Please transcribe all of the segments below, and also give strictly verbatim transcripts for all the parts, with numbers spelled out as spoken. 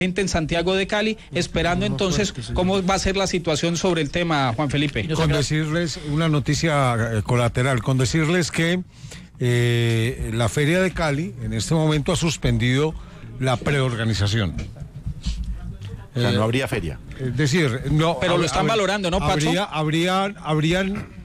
en Santiago de Cali, esperando entonces cómo va a ser la situación sobre el tema, Juan Felipe. Con decirles una noticia colateral, con decirles que eh, la Feria de Cali en este momento ha suspendido la preorganización. O sea, no habría feria. Es decir, no. Pero lo están valorando, ¿no, Pacho? Habría, habrían, habrían.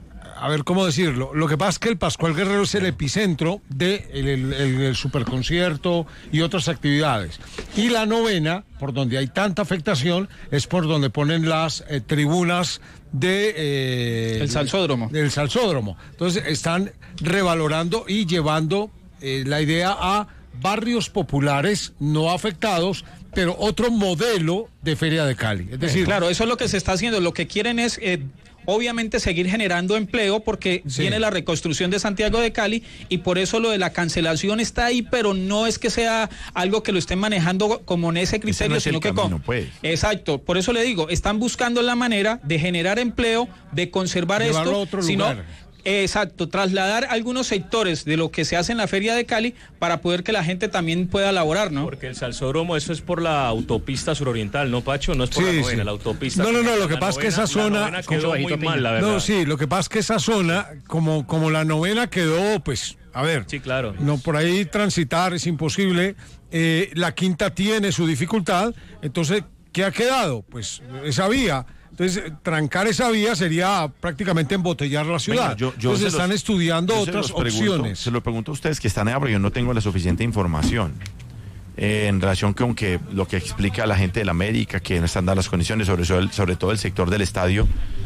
A ver, ¿cómo decirlo? Lo que pasa es que el Pascual Guerrero es el epicentro del de el, el, el superconcierto y otras actividades. Y la novena, por donde hay tanta afectación, es por donde ponen las eh, tribunas de... Eh, el salsódromo. Del salsódromo. Entonces están revalorando y llevando eh, la idea a barrios populares no afectados, pero otro modelo de Feria de Cali. Es decir, claro, eso es lo que se está haciendo. Lo que quieren es... Eh, obviamente seguir generando empleo porque sí. Viene la reconstrucción de Santiago de Cali y por eso lo de la cancelación está ahí, pero no es que sea algo que lo estén manejando como en ese criterio, ese no es sino que camino, con... Pues. Exacto, por eso le digo, están buscando la manera de generar empleo, de conservar llevarlo esto, a otro sino... lugar. Exacto, trasladar algunos sectores de lo que se hace en la Feria de Cali para poder que la gente también pueda laborar, ¿no? Porque el salsódromo, eso es por la autopista suroriental, ¿no, Pacho? No es por sí, la novena, sí. La autopista. No, no, no, lo que pasa es que esa zona... quedó muy mal, la verdad. No, sí, lo que pasa es que esa zona, como, como la novena quedó, pues, a ver... Sí, claro. No, por ahí transitar es imposible, eh, la quinta tiene su dificultad, entonces, ¿qué ha quedado? Pues, esa vía... Entonces, trancar esa vía sería prácticamente embotellar la ciudad. Venga, yo, yo Entonces, están los, estudiando otras se pregunto, opciones. Se lo pregunto a ustedes que están allá, porque yo no tengo la suficiente información eh, en relación con que lo que explica la gente de la América, que no están dadas las condiciones, sobre, sobre todo el sector del estadio,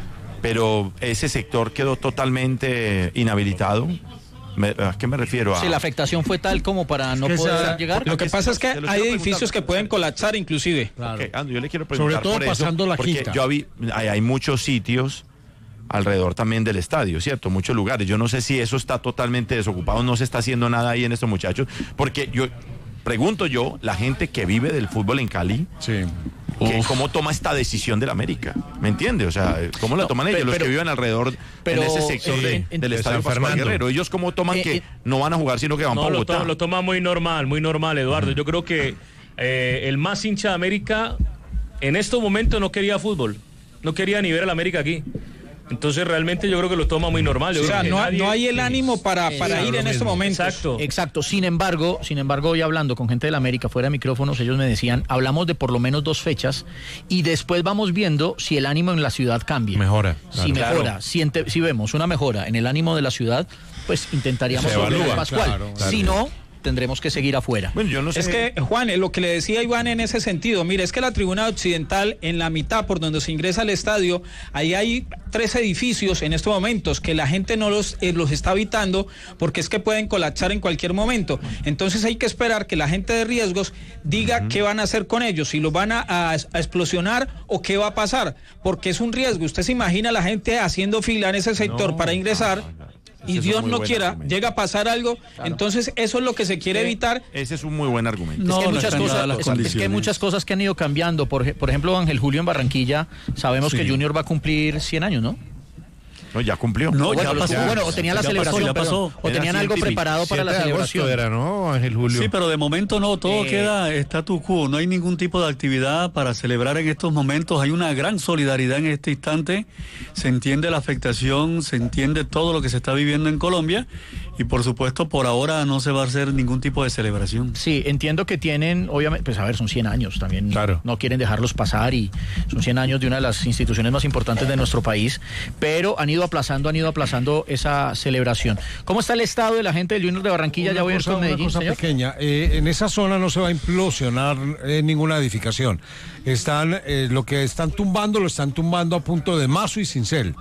pero ese sector quedó totalmente inhabilitado. Me, ¿A qué me refiero? A... Sí, la afectación fue tal como para no poder sea, llegar. Lo que pasa es que hay edificios que pueden colapsar inclusive. Claro. Okay, Ando, yo le quiero preguntar sobre todo por pasando eso, la porque quinta. Yo vi, hay, hay muchos sitios alrededor también del estadio, ¿cierto? Muchos lugares. Yo no sé si eso está totalmente desocupado, no se está haciendo nada ahí en estos muchachos, porque yo pregunto yo, la gente que vive del fútbol en Cali, sí. Que ¿cómo toma esta decisión del América? ¿Me entiende? O sea, ¿cómo la toman no, ellos, pero, los que viven alrededor pero, en ese sector eh, de, en, del estadio Pascual Guerrero? ¿Ellos cómo toman eh, que eh, no van a jugar, sino que van no, para Bogotá? Lo toma, lo toma muy normal, muy normal, Eduardo. Uh-huh. Yo creo que eh, el más hincha de América en estos momentos no quería fútbol. No quería ni ver al América aquí. Entonces realmente yo creo que lo toma muy normal. Yo o sea, no, nadie... no hay el ánimo para, para eh, ir en este momento. Exacto. Exacto. Sin embargo, sin embargo, hoy hablando con gente de la América fuera de micrófonos, ellos me decían, hablamos de por lo menos dos fechas y después vamos viendo si el ánimo en la ciudad cambia. Mejora. Si claro. mejora, si, ente, si vemos una mejora en el ánimo de la ciudad, pues intentaríamos volver al Pascual. Claro, claro. Si no, tendremos que seguir afuera. Bueno, yo no sé. Es que, Juan, lo que le decía Iván en ese sentido, mire, es que la tribuna occidental, en la mitad por donde se ingresa al estadio, ahí hay tres edificios en estos momentos que la gente no los, eh, los está habitando porque es que pueden colapsar en cualquier momento. Entonces hay que esperar que la gente de riesgos diga uh-huh. qué van a hacer con ellos, si los van a, a, a explosionar o qué va a pasar, porque es un riesgo. Usted se imagina a la gente haciendo fila en ese sector no, para ingresar. No, no, no. Y ese Dios no quiera, argumento. Llega a pasar algo, claro. Entonces eso es lo que se quiere eh, evitar. Ese es un muy buen argumento. No, es, que hay no muchas cosas, es, es que hay muchas cosas que han ido cambiando. Por, por ejemplo, Ángel Julio en Barranquilla, sabemos sí. que Junior va a cumplir cien años, ¿no? No, ya cumplió. No, bueno, ya pasó. Bueno, o tenía la celebración, pasó, pasó. o tenían algo preparado para la celebración. Era, ¿no, Ángel Julio? Sí, pero de momento no, todo eh, queda statu quo. No hay ningún tipo de actividad para celebrar en estos momentos. Hay una gran solidaridad en este instante. Se entiende la afectación, se entiende todo lo que se está viviendo en Colombia. Y por supuesto, por ahora no se va a hacer ningún tipo de celebración. Sí, entiendo que tienen, obviamente, pues a ver, son cien años también. Claro. No quieren dejarlos pasar y son cien años de una de las instituciones más importantes de nuestro país. Pero han ido aplazando, han ido aplazando esa celebración. ¿Cómo está el estado de la gente del Junior de Barranquilla? Una ya voy a ir con Medellín, una cosa señor. pequeña. Eh, en esa zona no se va a implosionar eh, ninguna edificación. Están, eh, lo que están tumbando, lo están tumbando a punto de mazo y cincel.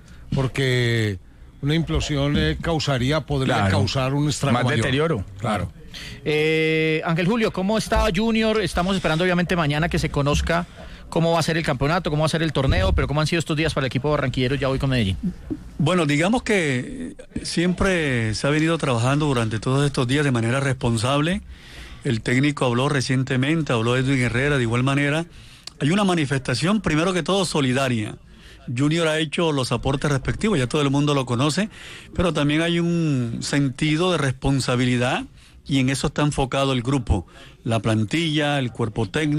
Porque una implosión eh, causaría, podría claro. causar un estrago más mayor. deterioro. Claro. Eh, Ángel Julio, ¿cómo está Junior? Estamos esperando obviamente mañana que se conozca cómo va a ser el campeonato, cómo va a ser el torneo, pero cómo han sido estos días para el equipo barranquillero ya hoy con Medellín. Bueno, digamos que siempre se ha venido trabajando durante todos estos días de manera responsable. El técnico habló recientemente, habló Edwin Herrera de igual manera. Hay una manifestación, primero que todo, solidaria. Junior ha hecho los aportes respectivos, ya todo el mundo lo conoce, pero también hay un sentido de responsabilidad y en eso está enfocado el grupo, la plantilla, el cuerpo técnico.